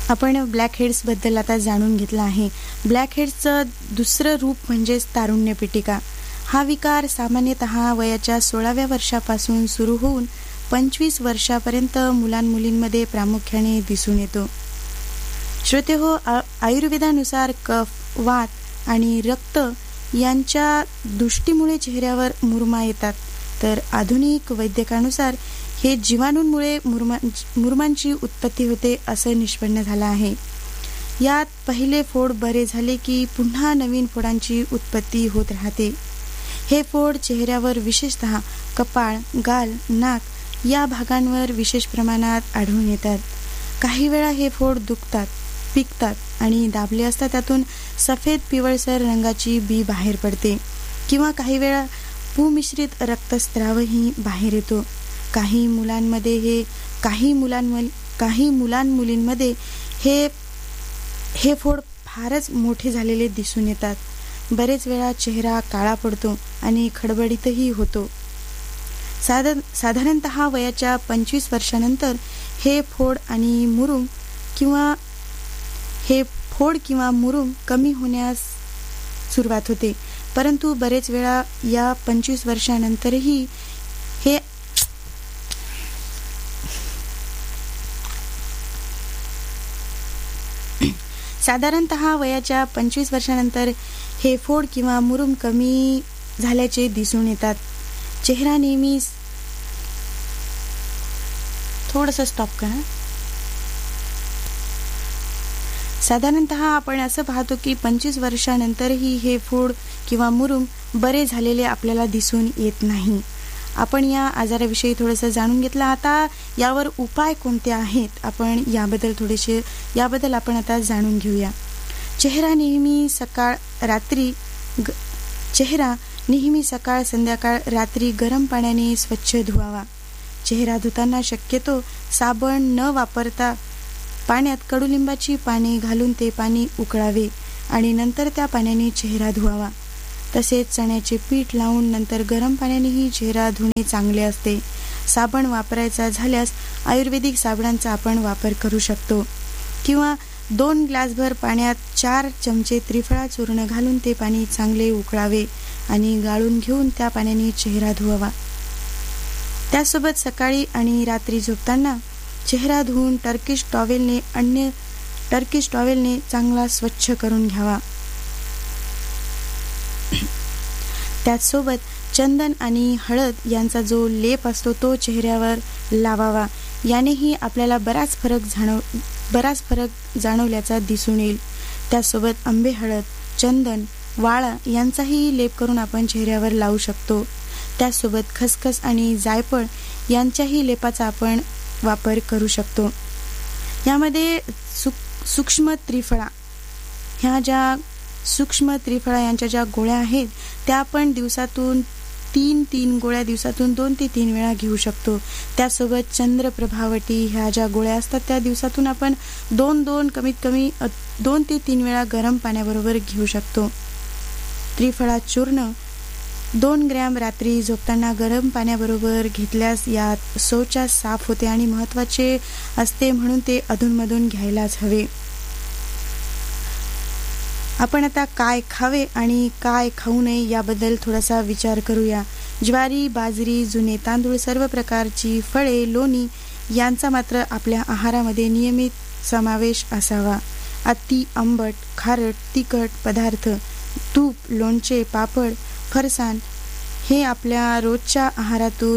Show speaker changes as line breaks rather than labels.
आपण ब्लॅक हेड्सबद्दल आता जाणून घेतलं आहे. ब्लॅक हेड्सचं दुसरं रूप म्हणजेच तारुण्य पिटिका. हा विकार सामान्यतः वयाच्या 16व्या वर्षापासून सुरू होऊन 25 वर्षापर्यंत मुलांमुलींमध्ये प्रामुख्याने दिसून येतो. श्रोतेहो, आयुर्वेदानुसार कफ, वात आणि रक्त यांच्या दृष्टीमुळे चेहऱ्यावर मुरमा येतात, तर आधुनिक वैद्यकानुसार हे जीवाणूंमुळे मुरमांची उत्पत्ती होते असं निष्पन्न झालं आहे. यात पहिले फोड बरे झाले की पुन्हा नवीन फोडांची उत्पत्ती होत राहते. हे फोड चेहऱ्यावर विशेषतः कपाळ, गाल, नाक या भागांवर विशेष प्रमाणात आढळून येतात. काही वेळा हे फोड दुखतात, पिकतात आणि दाबले असता त्यातून सफेद पिवळसर रंगाची बी बाहेर पडते किंवा काही वेळा भूमिश्रित रक्तस्रावही बाहेर येतो. काही मुलांमुलींमध्ये हे फोड फारच मोठे झालेले दिसून येतात. बरेच वेळा चेहरा काळा पडतो आणि खडबडीतही होतो. साधारणतः वयाच्या 25 वर्षानंतर हे फोड किंवा मुरूम कमी होण्यास सुरुवात होते, परंतु बरेच वेळा या 25 वर्षानंतरही हे साधारणतः वयाच्या 25 वर्षानंतर हे फोड किंवा मुरूम कमी झाल्याचे दिसून येतात. चेहरा नेहमी थोडंसं स्टॉप करा. साधारणतः आपण असं पाहतो की 25 वर्षानंतरही हे फोड किंवा मुरूम बरे झालेले आपल्याला दिसून येत नाही. आपण या आजाराविषयी थोडंसं जाणून घेतलं. आता यावर उपाय कोणते आहेत आपण याबद्दल आपण आता जाणून घेऊया. चेहरा नेहमी सकाळ संध्याकाळ रात्री गरम पाण्याने स्वच्छ धुवावा. चेहरा धुताना शक्यतो साबण न वापरता पाण्यात कडुलिंबाची पाने घालून ते पाणी उकळावे आणि नंतर त्या पाण्याने चेहरा धुवावा. तसेच चण्याचे पीठ लावून नंतर गरम पाण्यानेही चेहरा धुणे चांगले असते. साबण वापरायचा झाल्यास आयुर्वेदिक साबणांचा आपण वापर करू शकतो किंवा 2 ग्लासभर पाण्यात 4 चमचे त्रिफळा चूर्ण घालून ते पाणी चांगले उकळावे आणि गाळून घेऊन त्या पाण्याने चेहरा धुवावा. त्यासोबत सकाळी आणि रात्री झोपताना चेहरा धुवून टर्किश टॉवेलने चांगला स्वच्छ करून घ्यावा. त्याचसोबत चंदन आणि हळद यांचा जो लेप असतो तो चेहऱ्यावर लावावा. यानेही आपल्याला बराच फरक जाणवल्याचा दिसून येईल. त्यासोबत आंबे हळद, चंदन, वाळा यांचाही लेप करून आपण चेहऱ्यावर लावू शकतो. त्यासोबत खसखस आणि जायफळ यांच्याही लेपाचा आपण वापर करू शकतो. यामध्ये सूक्ष्म त्रिफळा यांच्या ज्या गोळ्या आहेत त्या आपण दिवसातून 3 गोळ्या दिवसातून 2 ते 3 वेळा घेऊ शकतो. त्यासोबत चंद्रप्रभावटी ह्या ज्या गोळ्या असतात त्या दिवसातून आपण कमीत कमी 2 ते 3 वेळा गरम पाण्याबरोबर घेऊ शकतो. त्रिफळा चूर्ण 2 ग्रॅम रात्री झोपताना गरम पाण्याबरोबर घेतल्यास यात शौच साफ होते आणि महत्त्वाचे असते म्हणून ते अधूनमधून घ्यायलाच हवे. आपण आता काय खावे आणि काय खाऊ नये याबद्दल थोडासा विचार करूया. ज्वारी, बाजरी, जुने तांदूळ, सर्व प्रकारची फळे, लोणी यांचा मात्र आपल्या आहारामध्ये नियमित समावेश असावा. अति आंबट, खारट, तिखट पदार्थ, तूप, लोणचे, पापड, फरसाण हे आपल्या रोजच्या आहारातून